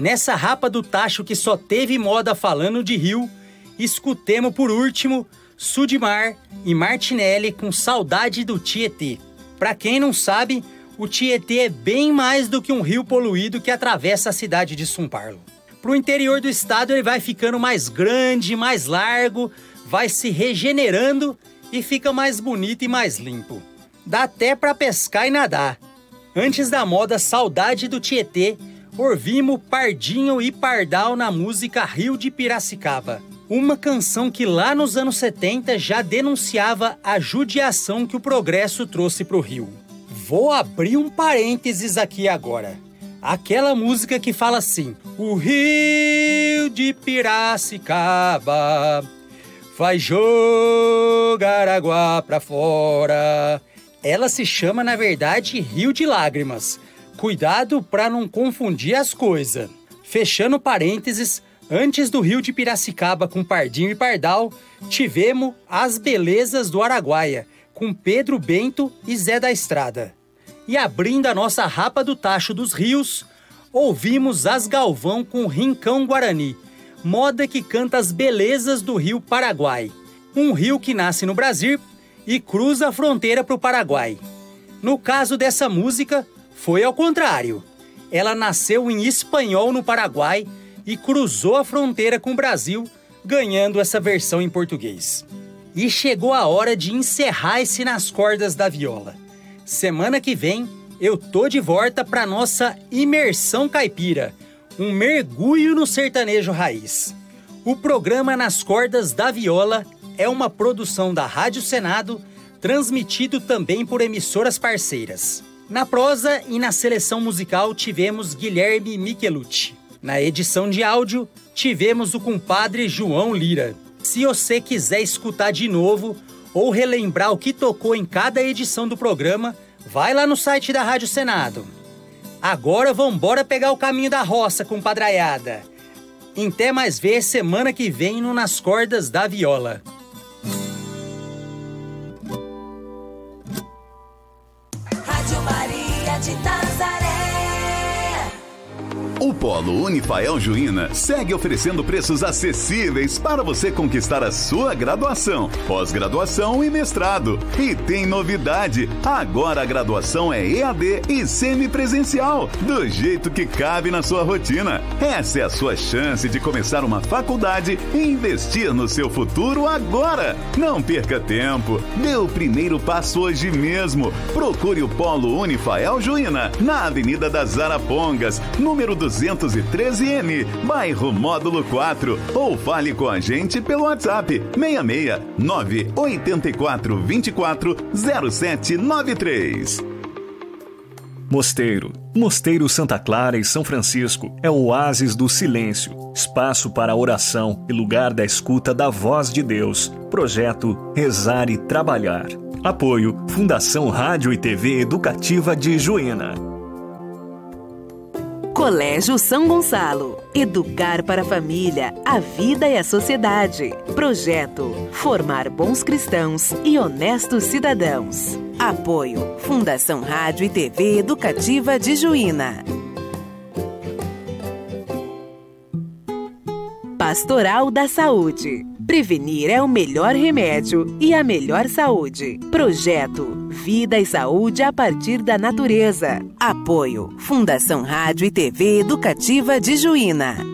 Nessa rapa do tacho que só teve moda falando de rio, escutemos por último Sudimar e Martinelli com Saudade do Tietê. Pra quem não sabe, o Tietê é bem mais do que um rio poluído que atravessa a cidade de São Paulo. Pro interior do estado ele vai ficando mais grande, mais largo, vai se regenerando e fica mais bonito e mais limpo. Dá até pra pescar e nadar. Antes da moda Saudade do Tietê, ouvimos Pardinho e Pardal na música Rio de Piracicaba. Uma canção que lá nos anos 70 já denunciava a judiação que o progresso trouxe pro Rio. Vou abrir um parênteses aqui agora. Aquela música que fala assim: o Rio de Piracicaba vai jogar água pra fora. Ela se chama, na verdade, Rio de Lágrimas. Cuidado para não confundir as coisas. Fechando parênteses, antes do Rio de Piracicaba com Pardinho e Pardal, tivemos As Belezas do Araguaia, com Pedro Bento e Zé da Estrada. E abrindo a nossa rapa do tacho dos rios, ouvimos As Galvão com Rincão Guarani, moda que canta as belezas do rio Paraguai. Um rio que nasce no Brasil e cruza a fronteira para o Paraguai. No caso dessa música, foi ao contrário. Ela nasceu em espanhol no Paraguai e cruzou a fronteira com o Brasil, ganhando essa versão em português. E chegou a hora de encerrar esse Nas Cordas da Viola. Semana que vem, eu tô de volta para nossa imersão caipira, um mergulho no sertanejo raiz. O programa Nas Cordas da Viola é uma produção da Rádio Senado, transmitido também por emissoras parceiras. Na prosa e na seleção musical tivemos Guilherme Michelucci. Na edição de áudio, tivemos o compadre João Lira. Se você quiser escutar de novo ou relembrar o que tocou em cada edição do programa, vai lá no site da Rádio Senado. Agora vambora pegar o caminho da roça, compadraiada. Até mais ver semana que vem no Nas Cordas da Viola. Rádio Maria de Nazaré. O Polo Unifael Juína segue oferecendo preços acessíveis para você conquistar a sua graduação, pós-graduação e mestrado. E tem novidade, agora a graduação é EAD e semipresencial, do jeito que cabe na sua rotina. Essa é a sua chance de começar uma faculdade e investir no seu futuro agora. Não perca tempo, dê o primeiro passo hoje mesmo. Procure o Polo Unifael Juína, na Avenida das Arapongas, número 213M, bairro Módulo 4, ou fale com a gente pelo WhatsApp 66 984 24 0793. Mosteiro Santa Clara e São Francisco é o oásis do silêncio, espaço para oração e lugar da escuta da voz de Deus. Projeto Rezar e Trabalhar. Apoio Fundação Rádio e TV Educativa de Juína. Colégio São Gonçalo. Educar para a família, a vida e a sociedade. Projeto Formar bons cristãos e honestos cidadãos. Apoio Fundação Rádio e TV Educativa de Juína. Pastoral da Saúde. Prevenir é o melhor remédio e a melhor saúde. Projeto Vida e Saúde a partir da natureza. Apoio Fundação Rádio e TV Educativa de Juína.